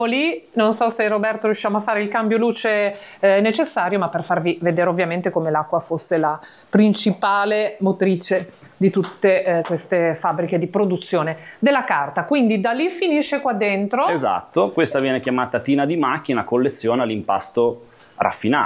Lì non so se Roberto riusciamo a fare il cambio luce necessario, ma per farvi vedere ovviamente come l'acqua fosse la principale motrice di tutte queste fabbriche di produzione della carta. Quindi da lì finisce qua dentro. Esatto, questa viene chiamata tina di macchina, colleziona l'impasto raffinato.